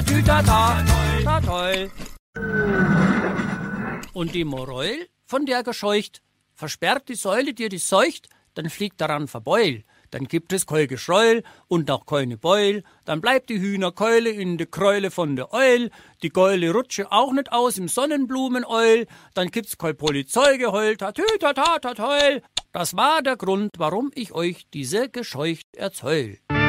tatütata, tatoi. Und die Moräul von der Gescheucht, versperrt die Säule dir die Seucht, dann fliegt daran Verbeul. Dann gibt es kein Geschreul und auch keine Beul. Dann bleibt die Hühnerkeule in de Kräule von der Eul. Die Geule rutsche auch nicht aus im Sonnenblumeneul. Dann gibt's kein Polizeigeheul, tatütata, tatheul. Das war der Grund, warum ich euch diese Gescheucht erzähl.